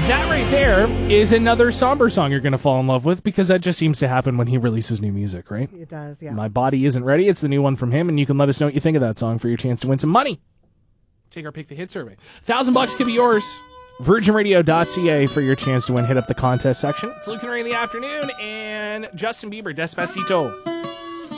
That right there is another somber song you're going to fall in love with, because that just seems to happen when he releases new music, right? It does, yeah. My Body Isn't Ready. It's the new one from him, and you can let us know what you think of that song for your chance to win some money. Take our Pick the Hit survey. $1,000 could be yours. VirginRadio.ca for your chance to win. Hit up the contest section. It's Luke and Ray in the afternoon, and Justin Bieber, Despacito.